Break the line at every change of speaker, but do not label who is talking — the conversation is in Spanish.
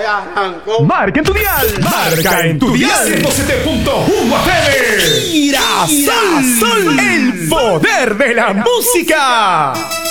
arrancó.
Marca en tu dial. Marca en tu dial. 107.1 FM. Girasol. El poder de la música.